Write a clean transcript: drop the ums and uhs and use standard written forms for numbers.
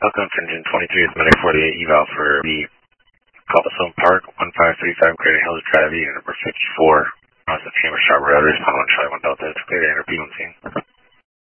Welcome to Engine 23 is Medic 48 eval for the Cobblestone Park, 1535 Greater Hills Drive, unit number 54. The chamber shot road, respond 1 Charlie 1 Delta, to clear the enter P1 scene.